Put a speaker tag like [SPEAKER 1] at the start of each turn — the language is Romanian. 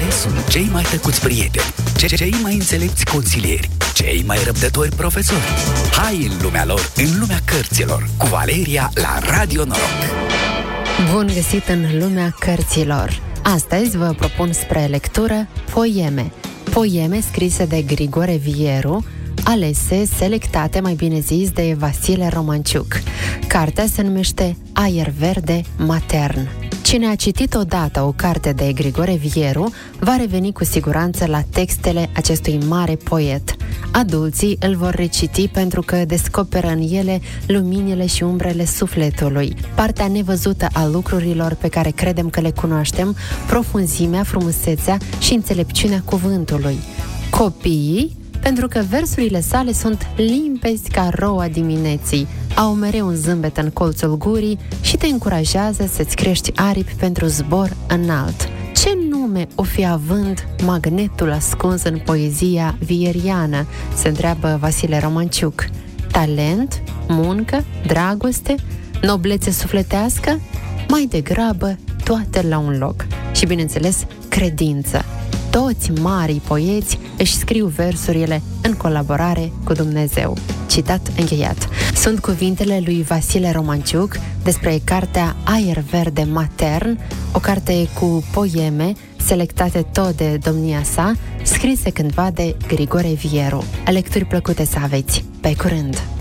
[SPEAKER 1] sunt cei mai tăcuți prieteni, cei mai înțelepți consilieri, cei mai răbdători profesori. Hai în lumea lor, în lumea cărților, cu Valeria la Radio Noroc.
[SPEAKER 2] Bun găsit în lumea cărților! Astăzi vă propun spre lectură poeme. Poeme scrise de Grigore Vieru, alese, selectate, mai bine zis, de Vasile Romanciuc. Cartea se numește Aer verde matern. Cine a citit odată o carte de Grigore Vieru va reveni cu siguranță la textele acestui mare poet. Adulții îl vor reciti pentru că descoperă în ele luminile și umbrele sufletului, partea nevăzută a lucrurilor pe care credem că le cunoaștem, profunzimea, frumusețea și înțelepciunea cuvântului. Copiii, pentru că versurile sale sunt limpezi ca roa dimineții, au mereu un zâmbet în colțul gurii și te încurajează să-ți crești aripi pentru zbor înalt. Ce nume o fi având magnetul ascuns în poezia vieriană? Se întreabă Vasile Romanciuc. Talent? Muncă? Dragoste? Noblețe sufletească? Mai degrabă toate la un loc. Și, bineînțeles, credință. Toți marii poeți își scriu versurile în colaborare cu Dumnezeu. Citat încheiat. Sunt cuvintele lui Vasile Romanciuc despre cartea Aer verde matern, o carte cu poeme selectate tot de domnia sa, scrise cândva de Grigore Vieru. Lecturi plăcute să aveți! Pe curând!